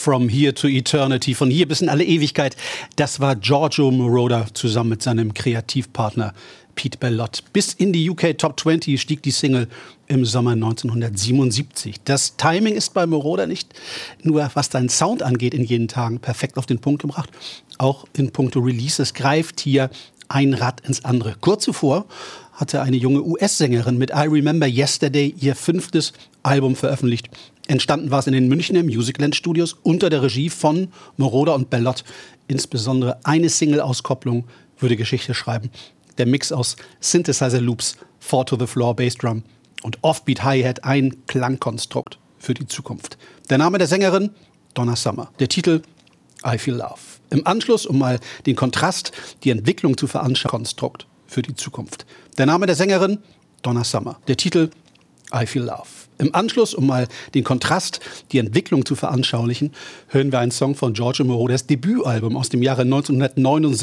From Here to Eternity, von hier bis in alle Ewigkeit. Das war Giorgio Moroder zusammen mit seinem Kreativpartner Pete Bellotte. Bis in die UK Top 20 stieg die Single im Sommer 1977. Das Timing ist bei Moroder nicht nur, was seinen Sound angeht, in jenen Tagen perfekt auf den Punkt gebracht. Auch in puncto Releases greift hier ein Rad ins andere. Kurz zuvor hatte eine junge US-Sängerin mit I Remember Yesterday ihr 5. Album veröffentlicht. Entstanden war es in den Münchner Musicland Studios unter der Regie von Moroder und Bellotte. Insbesondere eine Single-Auskopplung würde Geschichte schreiben. Der Mix aus Synthesizer-Loops, 4-to-the-floor Bassdrum und Offbeat Hi-Hat, ein Klangkonstrukt für die Zukunft. Der Name der Sängerin? Donna Summer. Der Titel? I Feel Love. Im Anschluss, um mal den Kontrast, die Entwicklung zu veranschaulichen, Konstrukt für die Zukunft. Der Name der Sängerin? Donna Summer. Der Titel? I Feel Love. Im Anschluss, um mal den Kontrast, die Entwicklung zu veranschaulichen, hören wir einen Song von Giorgio Moroders Debütalbum aus dem Jahre 1969.